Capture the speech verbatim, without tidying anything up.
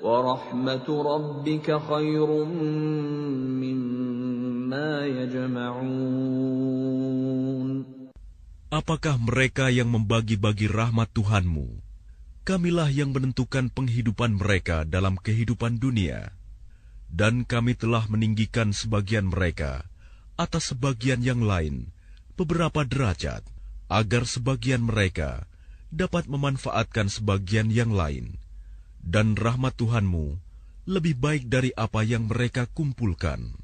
وَرَحْمَةُ رَبِّكَ خَيْرٌ مِّمَّا يَجْمَعُونَ. Apakah mereka yang membagi-bagi rahmat Tuhanmu? Kamilah yang menentukan penghidupan mereka dalam kehidupan dunia. Dan kami telah meninggikan sebagian mereka atas sebagian yang lain beberapa derajat, agar sebagian mereka dapat memanfaatkan sebagian yang lain. Dan rahmat Tuhanmu lebih baik dari apa yang mereka kumpulkan.